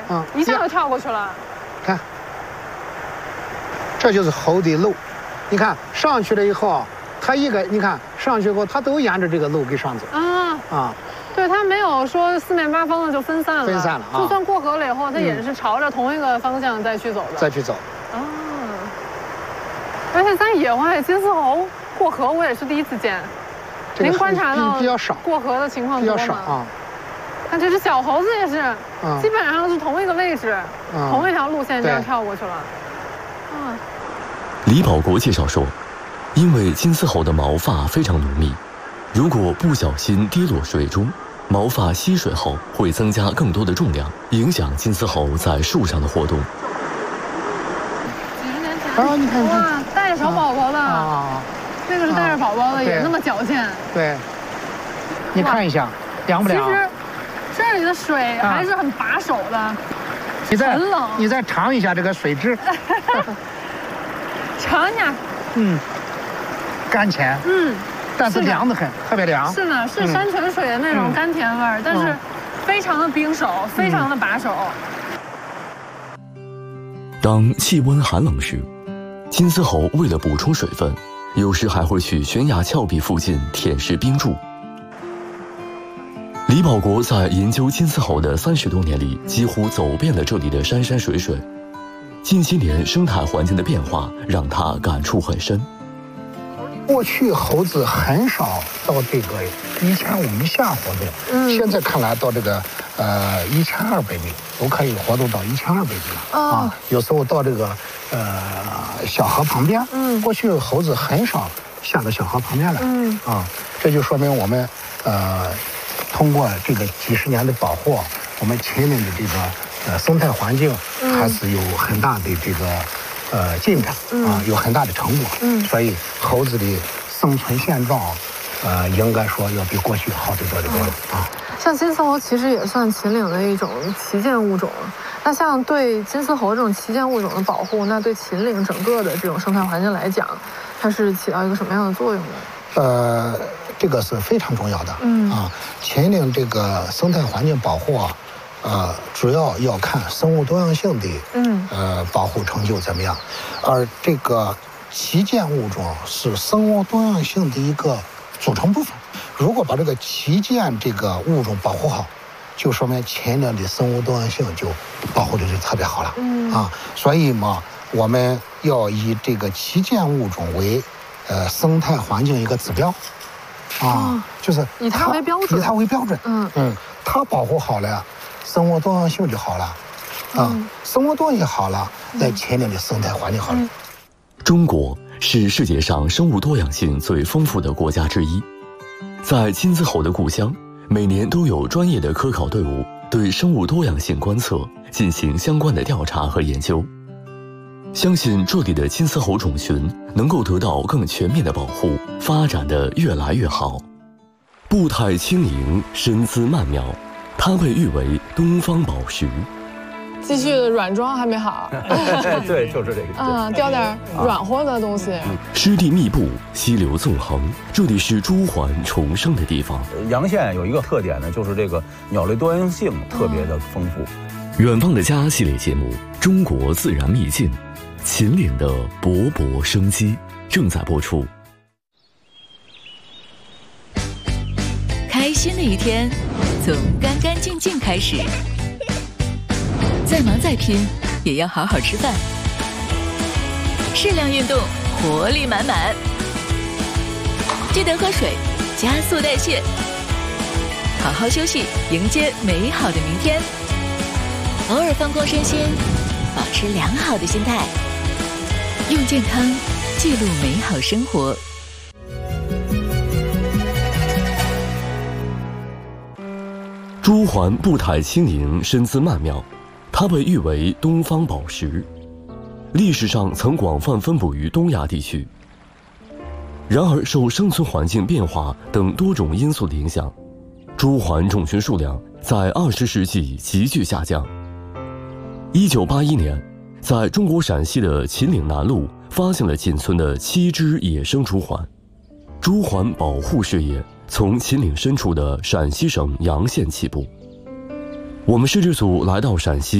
一下就跳过去了。 看，这就是猴的路。你看上去了以后，它你看上去以后，它都沿着这个路给上走。 对，它没有说四面八方的就分散了。 分散了啊！ 就算过河了以后，它也是朝着同一个方向再去走的。 再去走。 而且在野外，金丝猴过河我也是第一次见。您观察到比较少过河的情况多吗？ 比较少啊。 看这只小猴子也是，基本上是同一个位置，同一条路线这样跳过去了。 李保国介绍说，因为金丝猴的毛发非常浓密，如果不小心跌落水中，毛发吸水后会增加更多的重量，影响金丝猴在树上的活动。 几十年前， 你看， 哇，带着小宝宝的，这个是带着宝宝的，也那么矫健。 对，你看一下，凉不凉？ 其实这里的水还是很把手的，很冷。 你再尝一下这个水质， 尝一下， 甘甜，但是凉得很，特别凉。 是呢，是山泉水的那种甘甜味儿，但是非常的冰手，非常的把手。 当气温寒冷时，金丝猴为了补充水分，有时还会去悬崖峭壁附近舔舐冰柱。李保国在研究金丝猴的30多年里，几乎走遍了这里的山山水水。近些年生态环境的变化让他感触很深。 过去猴子很少到这个1500以下活动，现在看来到这个1200米都可以活动到1200米了有时候到这个小河旁边，过去猴子很少下到小河旁边来，这就说明我们通过这个几十年的保护，我们秦岭的这个生态环境还是有很大的这个进展有很大的成果，所以猴子的生存现状应该说要比过去好得多得多像金丝猴其实也算秦岭的一种旗舰物种，那像对金丝猴这种旗舰物种的保护，那对秦岭整个的这种生态环境来讲，它是起到一个什么样的作用呢？ 这个是非常重要的秦岭这个生态环境保护主要要看生物多样性的保护成就怎么样，而这个旗舰物种是生物多样性的一个组成部分。如果把这个旗舰这个物种保护好，就说明秦岭的生物多样性就保护的就特别好了所以嘛，我们要以这个旗舰物种为生态环境一个指标就是以它为标准， 它保护好了，生物多样性就好了生物多样性好了，那秦岭的生态环境好了。 中国是世界上生物多样性最丰富的国家之一，在金丝猴的故乡，每年都有专业的科考队伍对生物多样性观测进行相关的调查和研究。相信这里的金丝猴种群能够得到更全面的保护，发展得越来越好。步态轻盈，身姿曼妙，它被誉为东方宝石。 继续软装还没好对，就是这个掉点软和的东西湿地密布，溪流纵横，这里是朱鹮重生的地方。 洋县有一个特点呢，就是这个鸟类多样性特别的丰富。 远方的家系列节目《中国自然秘境》，秦岭的勃勃生机正在播出。 开心的一天从干干净净开始，再忙再拼也要好好吃饭，适量运动，活力满满，记得喝水，加速代谢，好好休息，迎接美好的明天。偶尔放空身心，保持良好的心态，用健康记录美好生活。 朱鹮步态轻盈，身姿曼妙，它被誉为东方宝石，历史上曾广泛分布于东亚地区。然而，受生存环境变化等多种因素的影响，朱鹮种群数量在20世纪急剧下降。1981年，在中国陕西的秦岭南麓发现了仅存的7只野生朱鹮。朱鹮保护事业从秦岭深处的陕西省洋县起步。我们摄制组来到陕西。